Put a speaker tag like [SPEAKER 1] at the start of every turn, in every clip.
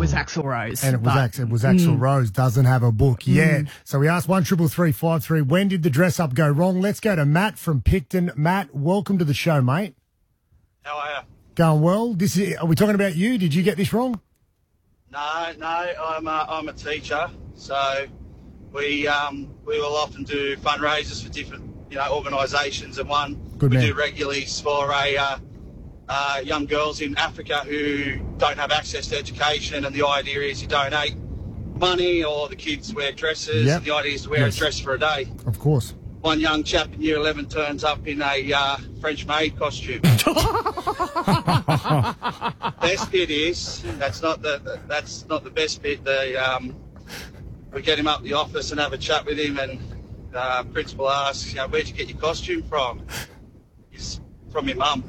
[SPEAKER 1] was Axl Rose.
[SPEAKER 2] And it was Axl Rose, doesn't have a book yet. So we asked 133353, when did the dress up go wrong? Let's go to Matt from Picton. Matt, welcome to the show, mate.
[SPEAKER 3] How are you?
[SPEAKER 2] Going well. Are we talking about you? Did you get this wrong?
[SPEAKER 3] No, I'm a teacher, so we will often do fundraisers for different organisations, and we do regularly for young girls in Africa who don't have access to education, and the idea is you donate money or the kids wear dresses, and the idea is to wear a dress for a day.
[SPEAKER 2] Of course.
[SPEAKER 3] One young chap in year 11 turns up in a French maid costume. Best bit is, that's not the best bit. We get him up the office and have a chat with him, and principal asks, where'd you get your costume from? He's from your mum.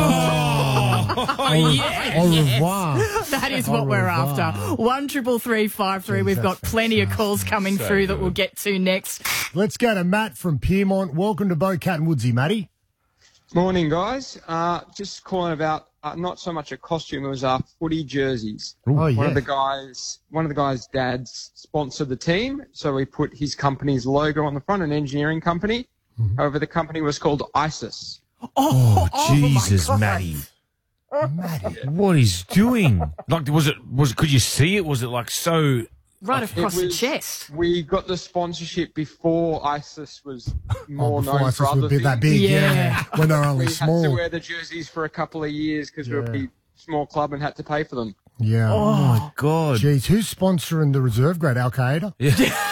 [SPEAKER 1] Yes.
[SPEAKER 2] Au revoir.
[SPEAKER 1] That is what we're after. 133353. We've got plenty of calls coming through that we'll get to next.
[SPEAKER 2] Let's go to Matt from Pyrmont. Welcome to Bo Cat and Woodsy, Matty.
[SPEAKER 4] Morning, guys. Just calling about not so much a costume, it was footy jerseys. One of the guys' dads sponsored the team, so we put his company's logo on the front, an engineering company. However, the company was called ISIS.
[SPEAKER 5] Oh Jesus, Matty.
[SPEAKER 2] Matty.
[SPEAKER 5] What he's doing? Like, could you see it? Was it like so?
[SPEAKER 1] Right across the chest.
[SPEAKER 4] We got the sponsorship before ISIS was more known
[SPEAKER 2] ISIS
[SPEAKER 4] for other
[SPEAKER 2] would be
[SPEAKER 4] things.
[SPEAKER 2] that big, when they're only small.
[SPEAKER 4] We had to wear the jerseys for a couple of years because we were a big, small club and had to pay for them.
[SPEAKER 2] Yeah.
[SPEAKER 5] Oh, my God.
[SPEAKER 2] Jeez, who's sponsoring the reserve grade? Al Qaeda?
[SPEAKER 5] Yeah.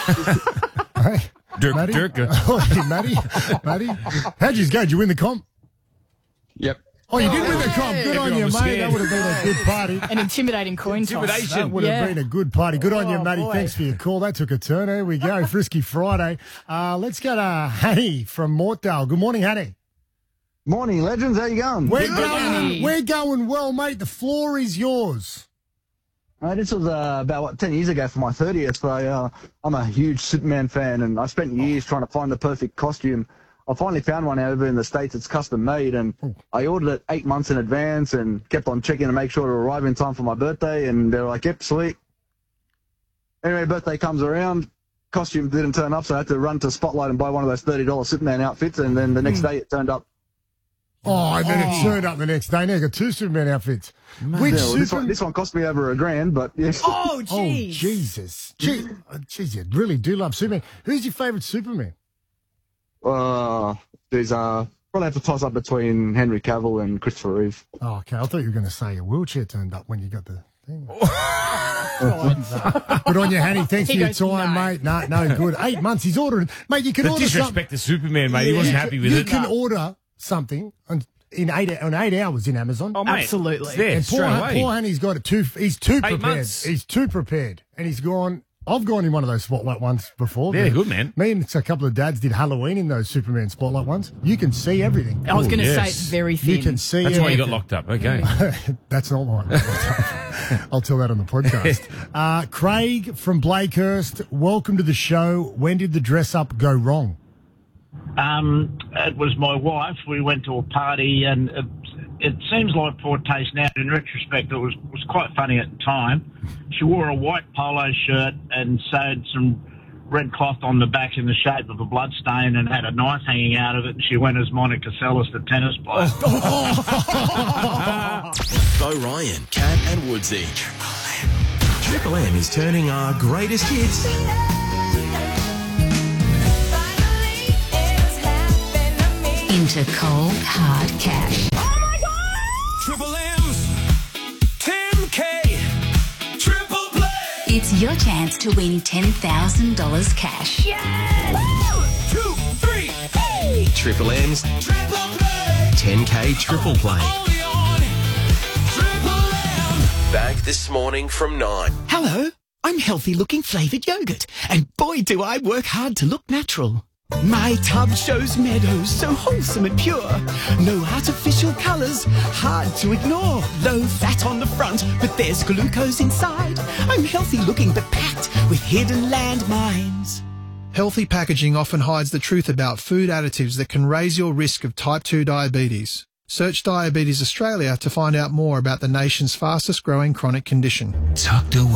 [SPEAKER 2] Hey,
[SPEAKER 5] Dirk.
[SPEAKER 2] Matty. How'd you go? Did you win the comp?
[SPEAKER 4] Yep.
[SPEAKER 2] Oh, you did win the comp. Good on you, mate.
[SPEAKER 5] scared.
[SPEAKER 2] That would have been a good party.
[SPEAKER 1] An intimidating coin toss.
[SPEAKER 2] That would have been a good party. Good on you, Matty.
[SPEAKER 1] Boy.
[SPEAKER 2] Thanks for your call. That took a turn. There we go. Frisky Friday. Let's go to Hanny from Mortdale. Good morning, Hanny.
[SPEAKER 6] Morning, legends. How you going?
[SPEAKER 2] We're going well, mate. The floor is yours.
[SPEAKER 6] This was about 10 years ago for my 30th. So I'm a huge Superman fan, and I spent years trying to find the perfect costume. I finally found one over in the States. It's custom made, and I ordered it 8 months in advance and kept on checking to make sure it arrived in time for my birthday. And they were like, "Yep, sweet." Anyway, birthday comes around, costume didn't turn up, so I had to run to Spotlight and buy one of those $30 Superman outfits. And then the next day it turned up.
[SPEAKER 2] Oh, and then it turned up the next day. Now I got 2 Superman outfits.
[SPEAKER 6] This one cost me over $1,000, but yes.
[SPEAKER 1] Oh, jeez.
[SPEAKER 2] Oh, Jesus. Jeez, you really do love Superman. Who's your favourite Superman?
[SPEAKER 6] There's probably have to toss up between Henry Cavill and Christopher Reeve.
[SPEAKER 2] Oh, okay. I thought you were going to say a wheelchair turned up when you got the thing. Good on you, Hanny. Thanks for your time, mate. No, good. 8 months. He's ordering. Mate, you can order something.
[SPEAKER 5] Disrespect the Superman, mate. He wasn't happy with it.
[SPEAKER 2] You can order something in 8 hours in Amazon.
[SPEAKER 5] Oh, mate.
[SPEAKER 1] Absolutely.
[SPEAKER 5] It's there,
[SPEAKER 2] And
[SPEAKER 5] straight away.
[SPEAKER 2] poor Hanny's got it too. He's too prepared.
[SPEAKER 5] months.
[SPEAKER 2] He's too prepared, and he's gone. I've gone in one of those Spotlight ones before.
[SPEAKER 5] They're good, man.
[SPEAKER 2] Me and a couple of dads did Halloween in those Superman Spotlight ones. You can see everything.
[SPEAKER 1] I was going to say
[SPEAKER 5] yes.
[SPEAKER 1] it's very thin.
[SPEAKER 2] You can see
[SPEAKER 5] That's why you
[SPEAKER 2] everything.
[SPEAKER 5] got locked up. Okay.
[SPEAKER 2] That's not why. I'll tell that on the podcast. Craig from Blakehurst, welcome to the show. When did the dress up go wrong?
[SPEAKER 7] It was my wife. We went to a party, and it seems like poor taste now. In retrospect, it was quite funny at the time. She wore a white polo shirt and sewed some red cloth on the back in the shape of a bloodstain and had a knife hanging out of it, and she went as Monica Seles, the tennis player.
[SPEAKER 8] Bo Ryan, Cat and Woodsy. Triple M is turning our greatest hits
[SPEAKER 9] into cold, hard cash.
[SPEAKER 8] Oh my God! Triple M's 10K Triple Play.
[SPEAKER 9] It's your chance to win $10,000 cash.
[SPEAKER 8] Yes! 1, 2, 3, hey! Triple M's Triple Play. 10K Triple Play. Only on Triple M. Back this morning from 9.
[SPEAKER 10] Hello, I'm healthy-looking flavoured yogurt, and boy do I work hard to look natural. My tub shows meadows so wholesome and pure. No artificial colours, hard to ignore. Low fat on the front, but there's glucose inside. I'm healthy looking but packed with hidden landmines.
[SPEAKER 11] Healthy packaging often hides the truth about food additives that can raise your risk of type 2 diabetes. Search Diabetes Australia to find out more about the nation's fastest growing chronic condition.
[SPEAKER 8] Tucked away.